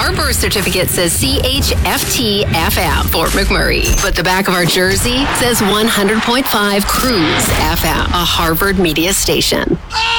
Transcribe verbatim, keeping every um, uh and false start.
Our birth certificate says C H F T F M, Fort McMurray. But the back of our jersey says one hundred point five Cruise F M, a Harvard media station.